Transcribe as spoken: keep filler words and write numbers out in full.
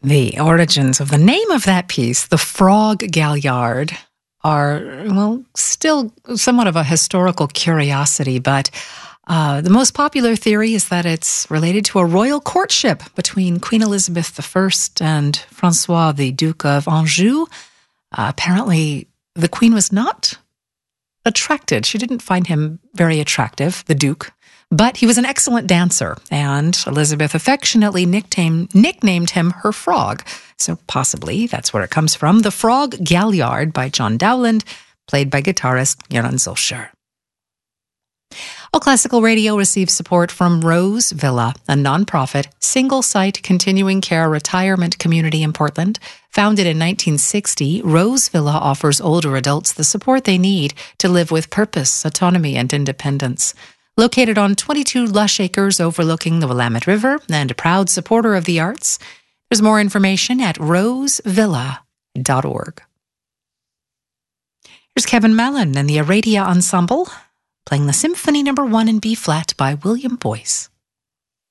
The origins of the name of that piece, The Frog Galliard, are, well, still somewhat of a historical curiosity, but uh, the most popular theory is that it's related to a royal courtship between Queen Elizabeth the First and Francois, the Duke of Anjou. Uh, apparently, the Queen was not attracted. She didn't find him very attractive, the Duke. But he was an excellent dancer, and Elizabeth affectionately nicknamed, nicknamed him her frog. So possibly that's where it comes from. The Frog Galliard by John Dowland, played by guitarist Jan Zulscher. All Classical Radio receives support from Rose Villa, a nonprofit, single-site continuing care retirement community in Portland. Founded in nineteen sixty, Rose Villa offers older adults the support they need to live with purpose, autonomy, and independence. Located on twenty-two lush acres overlooking the Willamette River and a proud supporter of the arts, there's more information at rose villa dot org. Here's Kevin Mallon and the Aradia Ensemble playing the Symphony Number One in B-flat by William Boyce.